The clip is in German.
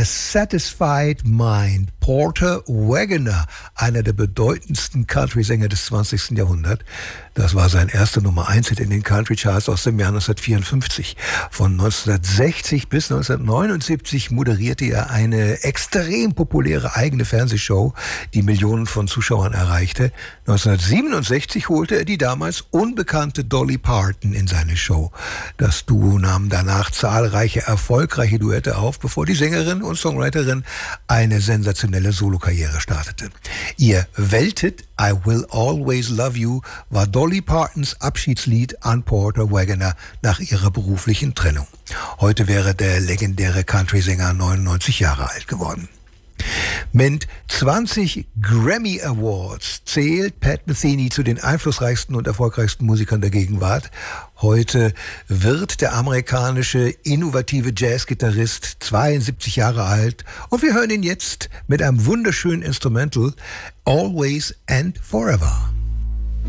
Satisfied Mind. Porter Wagoner, einer der bedeutendsten Country-Sänger des 20. Jahrhunderts. Das war sein erster Nummer-1-Hit in den Country-Charts aus dem Jahr 1954. Von 1960 bis 1979 moderierte er eine extrem populäre eigene Fernsehshow, die Millionen von Zuschauern erreichte. 1967 holte er die damals unbekannte Dolly Parton in seine Show. Das Duo nahm danach zahlreiche erfolgreiche Duette auf, bevor die Sängerin und Songwriterin eine sensationelle Solokarriere startete. Ihr Welthit I Will Always Love You war Dolly Partons Abschiedslied an Porter Wagoner nach ihrer beruflichen Trennung. Heute wäre der legendäre Country-Sänger 99 Jahre alt geworden. Mit 20 Grammy Awards zählt Pat Metheny zu den einflussreichsten und erfolgreichsten Musikern der Gegenwart. Heute wird der amerikanische innovative Jazzgitarrist 72 Jahre alt und wir hören ihn jetzt mit einem wunderschönen Instrumental Always and Forever.